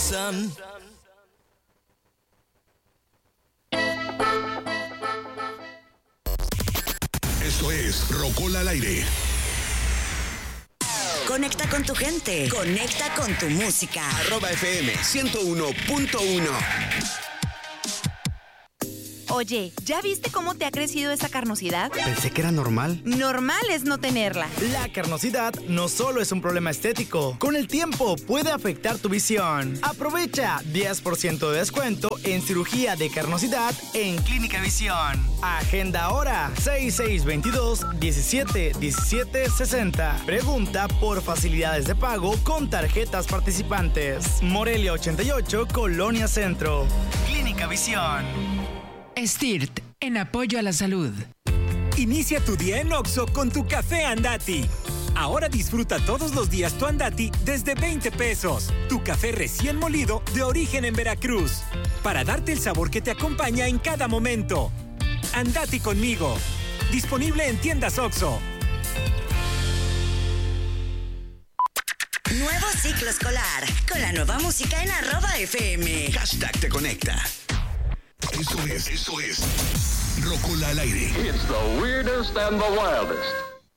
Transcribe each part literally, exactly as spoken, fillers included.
sun. Esto es Rocola al aire. Conecta con tu gente. Conecta con tu música. Arroba F M ciento uno punto uno. Oye, ¿ya viste cómo te ha crecido esa carnosidad? Pensé que era normal. Normal es no tenerla. La carnosidad no solo es un problema estético. Con el tiempo puede afectar tu visión. Aprovecha diez por ciento de descuento en cirugía de carnosidad en Clínica Visión. Agenda ahora seis seis dos dos, diecisiete diecisiete sesenta. Pregunta por facilidades de pago con tarjetas participantes. Morelia ochenta y ocho, Colonia Centro. Clínica Visión. Stirt, en apoyo a la salud. Inicia tu día en Oxxo con tu café Andati. Ahora disfruta todos los días tu Andati desde veinte pesos. Tu café recién molido de origen en Veracruz. Para darte el sabor que te acompaña en cada momento. Andati conmigo. Disponible en tiendas Oxxo. Nuevo ciclo escolar. Con la nueva música en arroba F M. Hashtag te conecta. Eso es, eso es Rocola al aire. It's the weirdest and the wildest.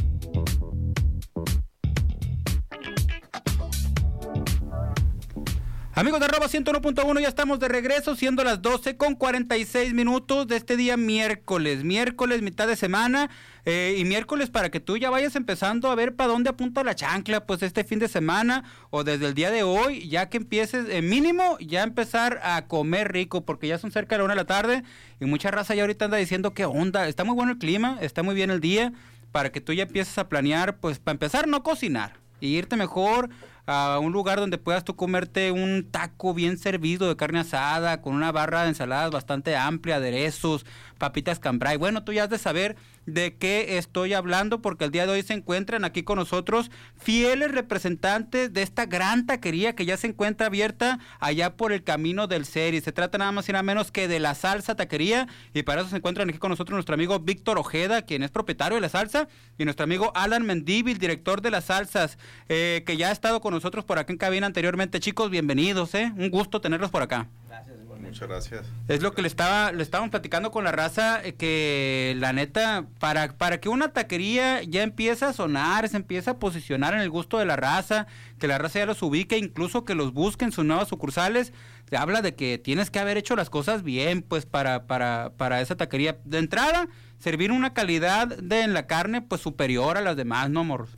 Amigos de arroba ciento uno punto uno, ya estamos de regreso, siendo las doce con cuarenta y seis minutos de este día miércoles, miércoles mitad de semana, eh, y miércoles para que tú ya vayas empezando a ver para dónde apunta la chancla, pues este fin de semana o desde el día de hoy, ya que empieces, eh, mínimo, ya empezar a comer rico, porque ya son cerca de la una de la tarde, y mucha raza ya ahorita anda diciendo qué onda, está muy bueno el clima, está muy bien el día, para que tú ya empieces a planear, pues para empezar no cocinar, y irte mejor a un lugar donde puedas tú comerte un taco bien servido de carne asada, con una barra de ensaladas bastante amplia, aderezos, papitas cambray. Bueno, tú ya has de saber de qué estoy hablando, porque el día de hoy se encuentran aquí con nosotros fieles representantes de esta gran taquería que ya se encuentra abierta allá por el camino del Seri. Se trata nada más y nada menos que de La Salsa Taquería, y para eso se encuentran aquí con nosotros nuestro amigo Víctor Ojeda, quien es propietario de La Salsa, y nuestro amigo Alan Mendívil, director de Las Salsas, eh, que ya ha estado con nosotros por acá en cabina anteriormente. Chicos, bienvenidos, eh, un gusto tenerlos por acá. Gracias, igualmente. Muchas gracias. Es lo que le estaba, le estábamos platicando con la raza, eh, que la neta, para, para que una taquería ya empiece a sonar, se empiece a posicionar en el gusto de la raza, que la raza ya los ubique, incluso que los busque en sus nuevas sucursales, te habla de que tienes que haber hecho las cosas bien, pues para, para, para esa taquería. De entrada, servir una calidad de en la carne, pues superior a las demás, ¿no, morros?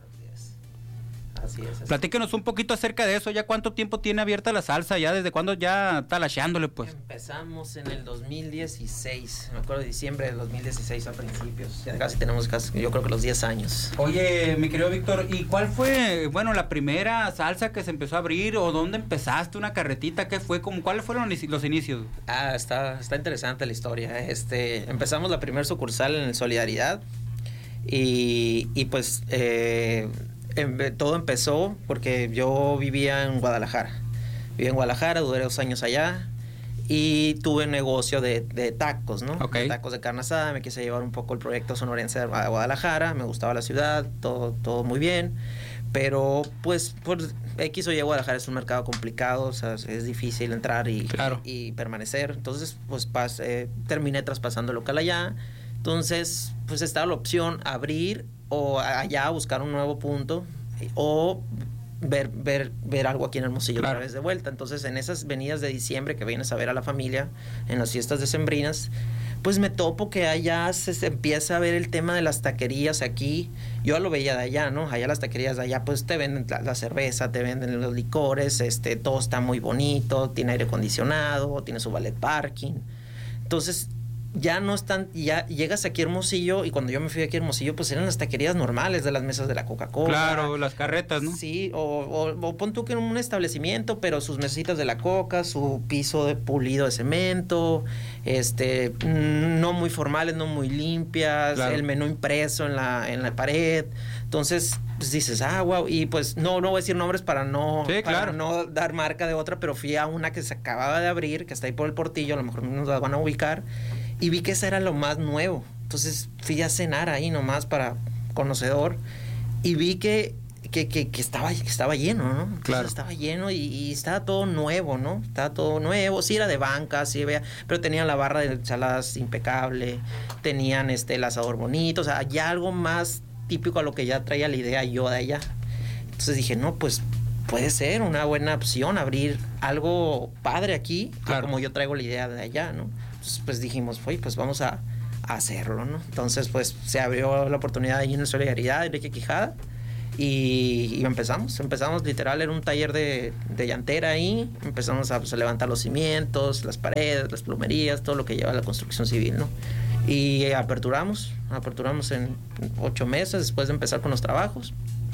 Así es, así. Platíquenos un poquito acerca de eso. ¿Ya cuánto tiempo tiene abierta La Salsa? ¿Ya desde cuándo ya está lasheándole, pues? Empezamos en el dos mil dieciséis, me acuerdo de diciembre del dos mil dieciséis a principios. Ya casi tenemos casi, yo creo que los diez años. Oye, mi querido Víctor, ¿y cuál fue, bueno, la primera salsa que se empezó a abrir? ¿O dónde empezaste? ¿Una carretita? ¿Qué fue? ¿Cómo, ¿Cuáles fueron los inicios? Ah, está, está interesante la historia. Este, empezamos la primera sucursal en el Solidaridad y, y pues... Eh, todo empezó porque yo vivía en Guadalajara. Vivía en Guadalajara, duré dos años allá y tuve un negocio de, de tacos, ¿no? Okay. De tacos de carne asada. Me quise llevar un poco el proyecto sonorense a Guadalajara. Me gustaba la ciudad, todo, todo muy bien. Pero pues por X o Y Guadalajara es un mercado complicado, o sea, es difícil entrar y, claro. y, y permanecer. Entonces pues pas, eh, terminé traspasando el local allá. Entonces pues estaba la opción abrir o allá buscar un nuevo punto o ver ver ver algo aquí en Hermosillo, claro, otra vez de vuelta. Entonces en esas venidas de diciembre que vienes a ver a la familia en las fiestas decembrinas, pues me topo que allá se, se empieza a ver el tema de las taquerías aquí. Yo lo veía de allá, ¿no? Allá las taquerías de allá pues te venden la, la cerveza, te venden los licores, este todo está muy bonito, tiene aire acondicionado, tiene su valet parking. Entonces ya no están, ya llegas aquí a Hermosillo, y cuando yo me fui aquí a Hermosillo, pues eran las taquerías normales de las mesas de la Coca-Cola. Claro, las carretas, ¿no? Sí, o, o, o pon tú que en un establecimiento, pero sus mesitas de la Coca, su piso de pulido de cemento, este, no muy formales, no muy limpias, claro, el menú impreso en la, en la pared. Entonces, pues dices, ah, wow, y pues no, no voy a decir nombres para no, sí, para claro, no dar marca de otra, pero fui a una que se acababa de abrir, que está ahí por el Portillo, a lo mejor nos la van a ubicar, y vi que esa era lo más nuevo. Entonces fui a cenar ahí nomás para conocedor y vi que, que, que, que, estaba, que estaba lleno, ¿no? Entonces, claro. Estaba lleno y, y estaba todo nuevo, ¿no? Estaba todo nuevo, sí era de banca, sí había, pero tenían la barra de ensaladas impecable, tenían este, el asador bonito, o sea, ya algo más típico a lo que ya traía la idea yo de allá. Entonces dije, no, pues puede ser una buena opción abrir algo padre aquí, claro. Como yo traigo la idea de allá, ¿no? Entonces, pues dijimos, oye, pues vamos a, a hacerlo, ¿no? Entonces, pues se abrió la oportunidad ahí en Solidaridad, Enrique Quijada, y, y empezamos, empezamos literal, era un taller de, de llantera ahí, empezamos a, pues, a levantar los cimientos, las paredes, las plomerías, todo lo que lleva la construcción civil, ¿no? Y aperturamos, aperturamos en ocho meses después de empezar con los trabajos.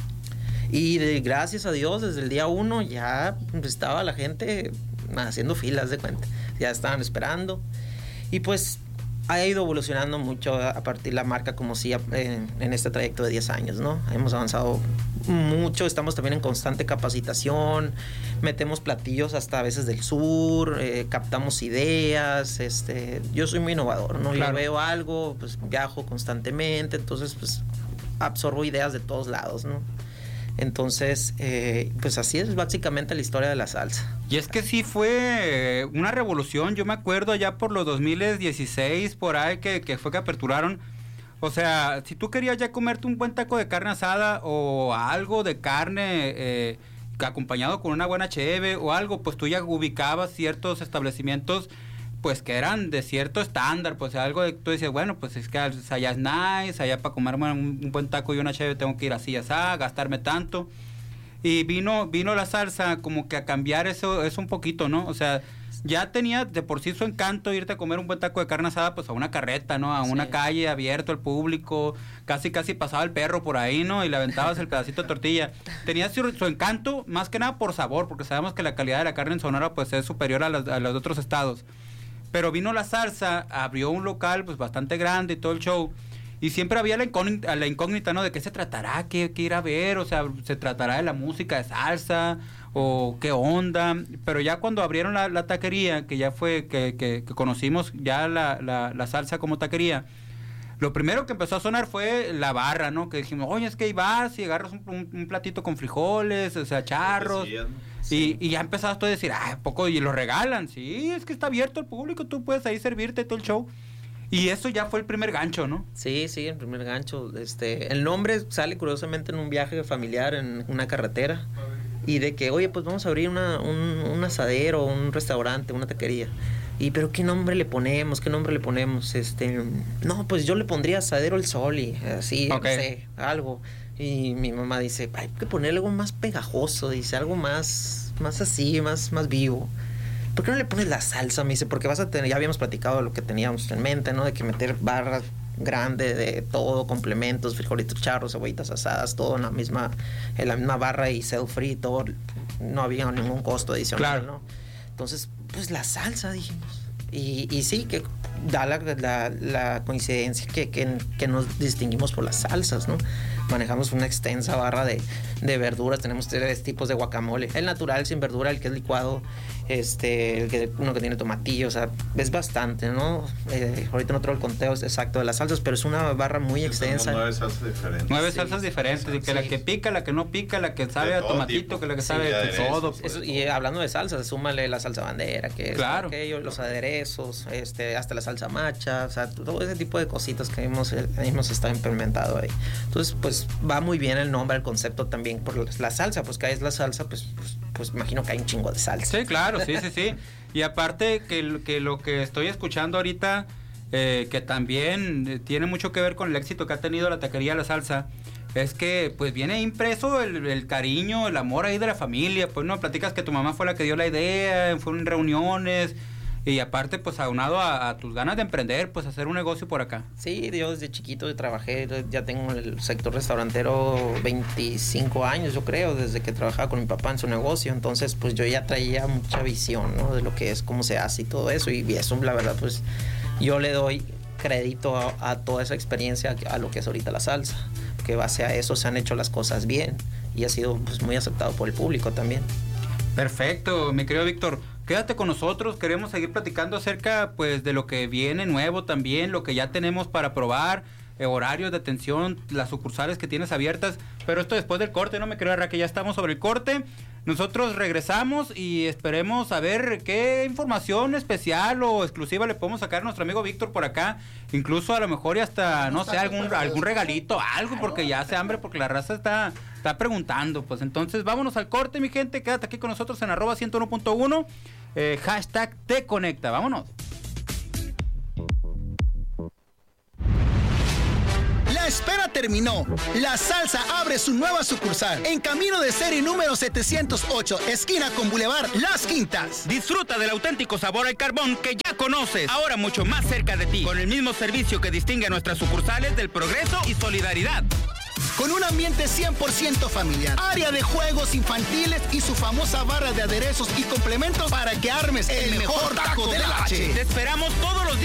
Y de, gracias a Dios, desde el día uno ya estaba la gente haciendo filas de cuenta. Ya estaban esperando. Y pues ha ido evolucionando mucho a partir de la marca como si en, en este trayecto de diez años, ¿no? Hemos avanzado mucho, estamos también en constante capacitación, metemos platillos hasta a veces del sur, eh, captamos ideas, este, yo soy muy innovador, ¿no? Claro. Yo veo algo, pues viajo constantemente, entonces pues absorbo ideas de todos lados, ¿no? Entonces, eh, pues así es básicamente la historia de la salsa. Y es que sí fue una revolución, yo me acuerdo ya por los dos mil dieciséis, por ahí que, que fue que aperturaron. O sea, si tú querías ya comerte un buen taco de carne asada o algo de carne eh, acompañado con una buena cheve o algo, pues tú ya ubicabas ciertos establecimientos pues que eran de cierto estándar, pues algo de tú decías, bueno, pues es que allá es nice, allá para comerme un, un buen taco y una cheve tengo que ir así, así, gastarme tanto. Y vino vino la salsa como que a cambiar eso, eso un poquito, ¿no? O sea, ya tenía de por sí su encanto irte a comer un buen taco de carne asada, pues a una carreta, ¿no? A sí. Una calle abierto al público, casi casi pasaba el perro por ahí, ¿no? Y le aventabas el pedacito de tortilla. Tenía su, su encanto, más que nada por sabor, porque sabemos que la calidad de la carne en Sonora pues es superior a las, a los otros estados. Pero vino la salsa, abrió un local pues bastante grande y todo el show. Y siempre había la incógnita, la incógnita, ¿no? ¿De qué se tratará? ¿Qué, qué ir a ver? O sea, ¿se tratará de la música de salsa? ¿O qué onda? Pero ya cuando abrieron la, la taquería, que ya fue, que, que, que conocimos ya la, la, la salsa como taquería, lo primero que empezó a sonar fue la barra, ¿no? Que dijimos, oye, es que ahí vas y agarras un, un, un platito con frijoles, o sea, charros. Sí. Y, y ya empezabas tú a decir, ah, poco, y lo regalan. Sí, es que está abierto al público, tú puedes ahí servirte todo el show. Y eso ya fue el primer gancho, ¿no? Sí, sí, el primer gancho. Este, el nombre sale curiosamente en un viaje familiar en una carretera. Y de que, oye, pues vamos a abrir una, un, un asadero, un restaurante, una taquería. Y, pero ¿qué nombre le ponemos? ¿Qué nombre le ponemos? Este, no, pues yo le pondría Asadero El Sol y así, okay. No sé, algo. Y mi mamá dice, hay que ponerle algo más pegajoso, dice, algo más, más así, más, más vivo. ¿Por qué no le pones la salsa? Me dice, porque vas a tener, ya habíamos platicado de lo que teníamos en mente, ¿no? De que meter barras grandes de todo, complementos, frijolitos charros, cebollitas asadas, todo en la misma, en la misma barra y sell free, todo, no había ningún costo adicional, claro. ¿No? Entonces, pues la salsa, dijimos. Y, y sí, que da la, la, la coincidencia que, que, que nos distinguimos por las salsas, ¿no? Manejamos una extensa barra de, de verduras, tenemos tres tipos de guacamole, el natural sin verdura, el que es licuado, este, el que, uno que tiene tomatillo, o sea, es bastante, ¿no? Eh, ahorita no traigo el conteo exacto de las salsas, pero es una barra muy extensa. Nueve salsas diferentes. Nueve sí, salsas diferentes, y que sí. La que pica, la que no pica, la que sabe de a tomatito, tipo. Que la que sí, sabe de todo. Eso, y hablando de salsas, súmale la salsa bandera, que claro. es aquello, los aderezos, este, hasta la salsa macha, o sea, todo ese tipo de cositas que hemos, hemos estado implementado ahí. Entonces, pues va muy bien el nombre, el concepto también por la salsa, pues que es la salsa, pues, pues, pues imagino que hay un chingo de salsa. Sí, claro, sí, sí, sí. Y aparte que, que lo que estoy escuchando ahorita, eh, que también tiene mucho que ver con el éxito que ha tenido la taquería La Salsa, es que pues viene impreso el, el cariño, el amor ahí de la familia. Pues no, platicas que tu mamá fue la que dio la idea, fueron en reuniones. Y aparte, pues aunado a, a tus ganas de emprender, pues hacer un negocio por acá. Sí, yo desde chiquito trabajé, ya tengo el sector restaurantero veinticinco años, yo creo, desde que trabajaba con mi papá en su negocio. Entonces, pues yo ya traía mucha visión, ¿no? De lo que es, cómo se hace y todo eso. Y eso, la verdad, pues yo le doy crédito a, a toda esa experiencia, a lo que es ahorita la salsa. Que base a eso se han hecho las cosas bien y ha sido pues muy aceptado por el público también. Perfecto, mi querido Víctor. Quédate con nosotros, queremos seguir platicando acerca pues de lo que viene nuevo también, lo que ya tenemos para probar, eh, horarios de atención, las sucursales que tienes abiertas, pero esto después del corte, no me creo, Ra, que ya estamos sobre el corte. Nosotros regresamos y esperemos saber qué información especial o exclusiva le podemos sacar a nuestro amigo Víctor por acá, incluso a lo mejor y hasta, no sé, algún, algún regalito, algo, porque ya hace hambre, porque la raza está, está preguntando. Pues entonces vámonos al corte, mi gente, quédate aquí con nosotros en arroba ciento uno punto uno, eh, hashtag te conecta, vámonos. La espera terminó. La Salsa abre su nueva sucursal en camino de serie número setecientos ocho, esquina con Boulevard Las Quintas. Disfruta del auténtico sabor al carbón que ya conoces, ahora mucho más cerca de ti, con el mismo servicio que distingue a nuestras sucursales del Progreso y Solidaridad. Con un ambiente cien por ciento familiar, área de juegos infantiles y su famosa barra de aderezos y complementos para que armes el, el mejor taco del H. Te esperamos todos los días